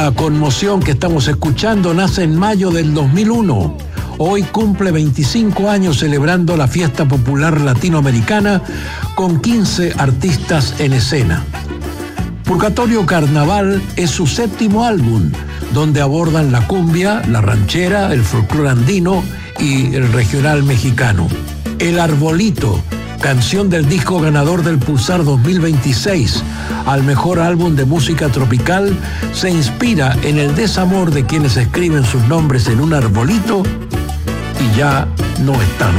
La conmoción que estamos escuchando nace en mayo del 2001. Hoy cumple 25 años celebrando la fiesta popular latinoamericana con 15 artistas en escena. Purgatorio Carnaval es su séptimo álbum, donde abordan la cumbia, la ranchera, el folclore andino y el regional mexicano. El Arbolito, canción del disco ganador del Pulsar 2026 al mejor álbum de música tropical, se inspira en el desamor de quienes escriben sus nombres en un arbolito y ya no están